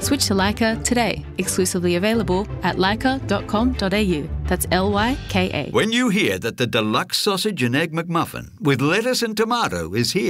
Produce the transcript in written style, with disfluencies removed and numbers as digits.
Switch to Lyca today. Exclusively available at lyca.com.au. That's Lyka. When you hear that the deluxe sausage and egg McMuffin with lettuce and tomato is here